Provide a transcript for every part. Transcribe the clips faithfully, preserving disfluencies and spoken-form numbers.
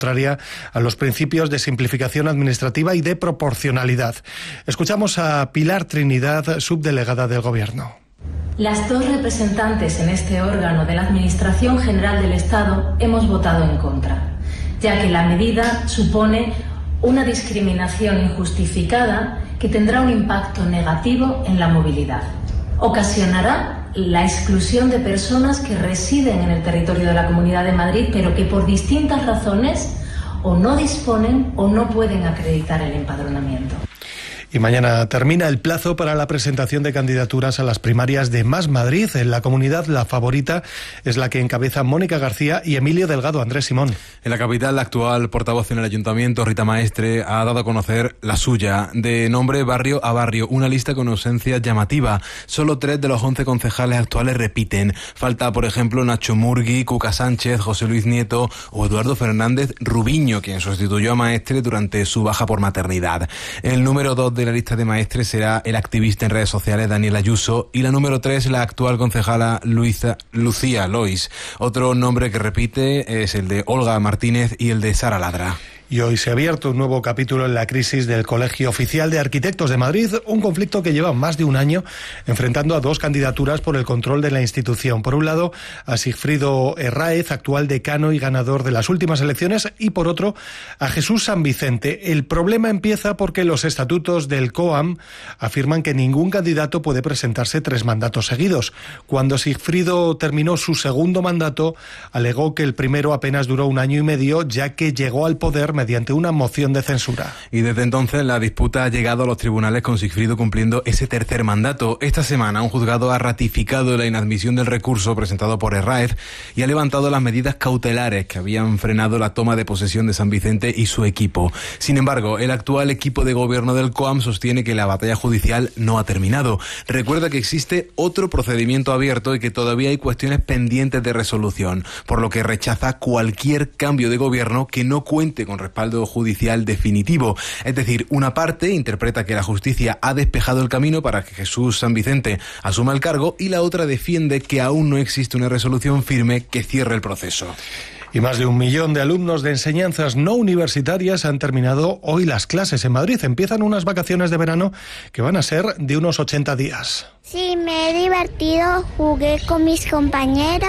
contraria a los principios de simplificación administrativa y de proporcionalidad. Escuchamos a Pilar Trinidad, subdelegada del Gobierno. Las dos representantes en este órgano de la Administración General del Estado hemos votado en contra, ya que la medida supone una discriminación injustificada que tendrá un impacto negativo en la movilidad. Ocasionará la exclusión de personas que residen en el territorio de la Comunidad de Madrid, pero que por distintas razones o no disponen o no pueden acreditar el empadronamiento. Y mañana termina el plazo para la presentación de candidaturas a las primarias de Más Madrid. En la comunidad, la favorita es la que encabeza Mónica García y Emilio Delgado. Andrés Simón. En la capital, la actual portavoz en el ayuntamiento, Rita Maestre, ha dado a conocer la suya, de nombre Barrio a Barrio, una lista con ausencia llamativa. Solo tres de los once concejales actuales repiten. Falta, por ejemplo, Nacho Murgui, Cuca Sánchez, José Luis Nieto o Eduardo Fernández Rubiño, quien sustituyó a Maestre durante su baja por maternidad. El número dos de la lista de Maestre será el activista en redes sociales Daniel Ayuso y la número tres la actual concejala Luisa, Lucía Lois. Otro nombre que repite es el de Olga Martínez y el de Sara Ladra. Y hoy se ha abierto un nuevo capítulo en la crisis del Colegio Oficial de Arquitectos de Madrid, un conflicto que lleva más de un año enfrentando a dos candidaturas por el control de la institución. Por un lado, a Sigfrido Herráez, actual decano y ganador de las últimas elecciones, y por otro, a Jesús San Vicente. El problema empieza porque los estatutos del COAM afirman que ningún candidato puede presentarse tres mandatos seguidos. Cuando Sigfrido terminó su segundo mandato, alegó que el primero apenas duró un año y medio, ya que llegó al poder mediante una moción de censura. Y desde entonces la disputa ha llegado a los tribunales con Sigfrido cumpliendo ese tercer mandato. Esta semana un juzgado ha ratificado la inadmisión del recurso presentado por Herráez y ha levantado las medidas cautelares que habían frenado la toma de posesión de San Vicente y su equipo. Sin embargo, el actual equipo de gobierno del COAM sostiene que la batalla judicial no ha terminado. Recuerda que existe otro procedimiento abierto y que todavía hay cuestiones pendientes de resolución, por lo que rechaza cualquier cambio de gobierno que no cuente con respaldo judicial definitivo. Es decir, una parte interpreta que la justicia ha despejado el camino para que Jesús San Vicente asuma el cargo y la otra defiende que aún no existe una resolución firme que cierre el proceso. Y más de un millón de alumnos de enseñanzas no universitarias han terminado hoy las clases en Madrid. Empiezan unas vacaciones de verano que van a ser de unos ochenta días. Sí, me he divertido, jugué con mis compañeros,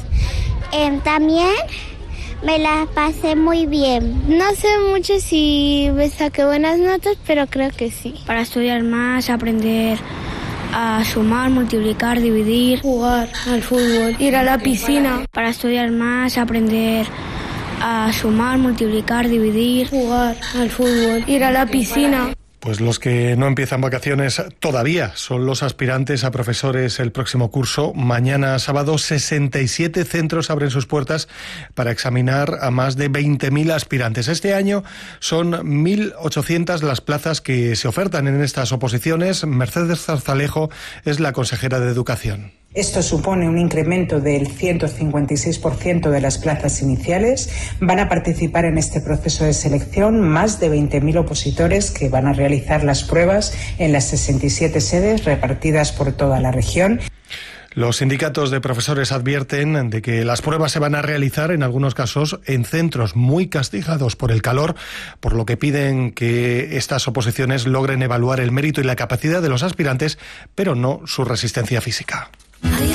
eh, también me la pasé muy bien. No sé mucho si me saqué buenas notas, pero creo que sí. Para estudiar más, aprender a sumar, multiplicar, dividir, jugar al fútbol, ir a la piscina. Para estudiar más, aprender a sumar, multiplicar, dividir, jugar al fútbol, ir a la piscina. Pues los que no empiezan vacaciones todavía son los aspirantes a profesores el próximo curso. Mañana sábado sesenta y siete centros abren sus puertas para examinar a más de veinte mil aspirantes. Este año son mil ochocientas las plazas que se ofertan en estas oposiciones. Mercedes Zarzalejo es la consejera de Educación. Esto supone un incremento del ciento cincuenta y seis por ciento de las plazas iniciales. Van a participar en este proceso de selección más de veinte mil opositores que van a realizar las pruebas en las sesenta y siete sedes repartidas por toda la región. Los sindicatos de profesores advierten de que las pruebas se van a realizar en algunos casos en centros muy castigados por el calor, por lo que piden que estas oposiciones logren evaluar el mérito y la capacidad de los aspirantes, pero no su resistencia física.